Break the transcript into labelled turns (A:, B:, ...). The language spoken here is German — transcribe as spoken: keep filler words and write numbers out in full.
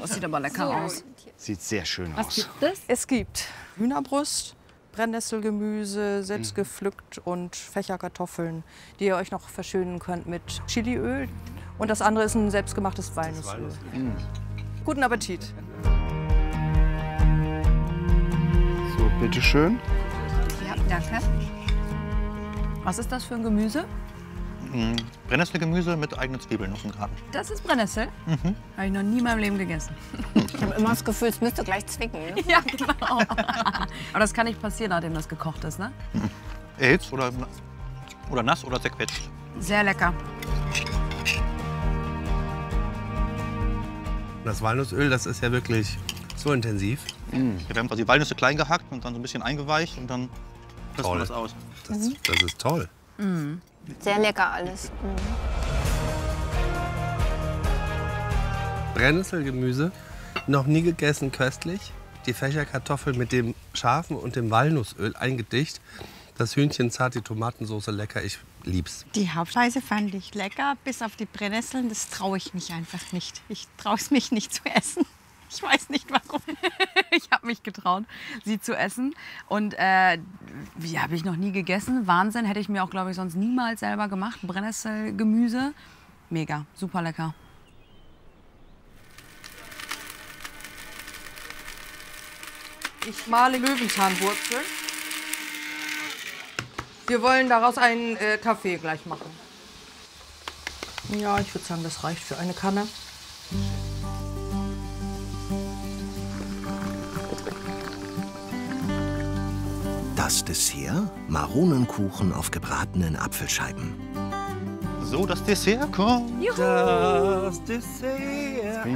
A: das sieht aber lecker aus.
B: Sieht sehr schön
A: Was
B: aus.
A: gibt es?
C: Es gibt Hühnerbrust, Brennnesselgemüse, selbst gepflückt und Fächerkartoffeln, die ihr euch noch verschönen könnt mit Chiliöl. Und das andere ist ein selbstgemachtes Walnussöl.
B: Mm.
C: Guten Appetit.
B: So, bitteschön.
A: Ja, danke. Was ist das für ein Gemüse?
D: Mm, Brennnesselgemüse mit eigenen Zwiebeln aus dem Garten.
A: Das ist Brennnessel? Mhm. Habe ich noch nie in meinem Leben gegessen.
E: Ich habe immer das Gefühl, es müsste gleich zwicken. Ne?
A: Ja, genau. Aber das kann nicht passieren, nachdem das gekocht ist, ne?
D: Erhitzt oder, oder nass oder zerquetscht.
A: Sehr lecker.
F: Das Walnussöl, das ist ja wirklich so intensiv.
D: Mm. Wir haben quasi Walnüsse klein gehackt und dann so ein bisschen eingeweicht und dann pressen wir
F: Toll.
D: das aus.
F: Das, das ist toll.
A: Mm.
E: Sehr lecker alles. Mhm.
F: Brennnesselgemüse, noch nie gegessen, köstlich. Die Fächerkartoffel mit dem scharfen und dem Walnussöl eingedicht. Das Hühnchen zart, die Tomatensauce lecker, ich lieb's.
G: Die Hauptspeise fand ich lecker, bis auf die Brennnesseln. Das traue ich mich einfach nicht. Ich traue es mich nicht zu essen. Ich weiß nicht warum.
A: Ich habe mich getraut, sie zu essen. Und äh, wie habe ich noch nie gegessen? Wahnsinn, hätte ich mir auch, glaube ich, sonst niemals selber gemacht. Brennnesselgemüse, mega, super lecker.
C: Ich male Löwenzahnwurzeln. Wir wollen daraus einen äh, Kaffee gleich machen. Ja, ich würde sagen, das reicht für eine Kanne.
H: Das Dessert? Maronenkuchen auf gebratenen Apfelscheiben.
D: So, das Dessert kommt.
F: Das Dessert.